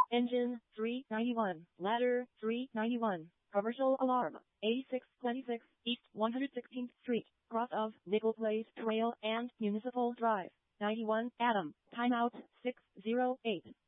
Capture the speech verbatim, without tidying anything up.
Engine, three ninety-one. Ladder, three ninety-one. Commercial alarm, eighty-six twenty-six East one hundred sixteenth Street, cross of Nickel Place Trail and Municipal Drive. ninety-one Adam, timeout, six oh eight.